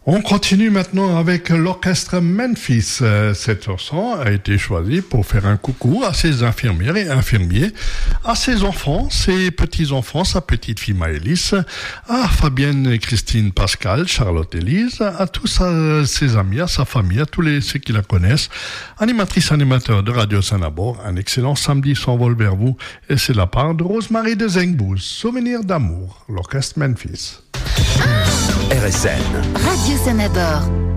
On continue maintenant avec l'orchestre Memphis. Cette chanson a été choisie pour faire un coucou à ses infirmières et infirmiers, à ses enfants, ses petits-enfants, sa petite-fille Maëlys, à Fabienne et Christine Pascal, Charlotte Élise, à tous ses amis, à sa famille, à tous ceux qui la connaissent. Animatrice, animateur de Radio Saint-Nabor, un excellent samedi s'envole vers vous et c'est la part de Rosemarie de Zengbouz. Souvenir d'amour, l'orchestre Memphis. RSN Radio Saint-Nabor.